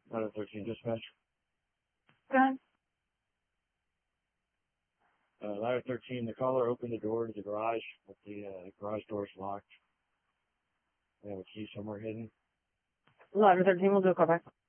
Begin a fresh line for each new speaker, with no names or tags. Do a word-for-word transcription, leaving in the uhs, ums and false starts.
Ladder thirteen dispatch.
Go ahead.
Uh, ladder thirteen, the caller opened the door to the garage, but the uh, garage door's locked. They have a key somewhere hidden.
Ladder thirteen, we'll do a callback.